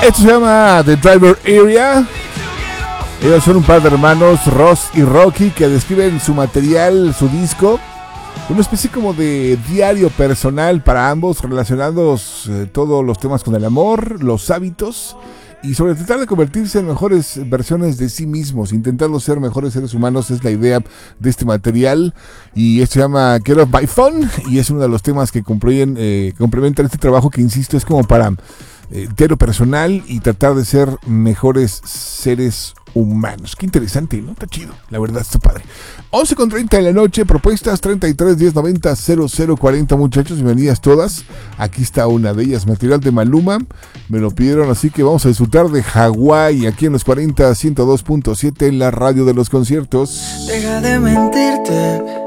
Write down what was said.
Esto se llama The Driver Area. Ellos son un par de hermanos, Ross y Rocky, que describen su material, su disco, una especie como de diario personal para ambos, relacionando todos los temas con el amor, los hábitos y sobre tratar de convertirse en mejores versiones de sí mismos, intentando ser mejores seres humanos. Es la idea de este material, y esto se llama Get Off My Phone, y es uno de los temas que complementan este trabajo, que insisto, es como para diario personal y tratar de ser mejores seres humanos. Qué interesante, ¿no? Está chido, la verdad, está padre. 11:30 de la noche, propuestas 33 10 90 0040, muchachos, bienvenidas todas. Aquí está una de ellas, material de Maluma, me lo pidieron, así que vamos a disfrutar de Hawái aquí en los 40 102.7 en la radio de los conciertos. Deja de mentirte,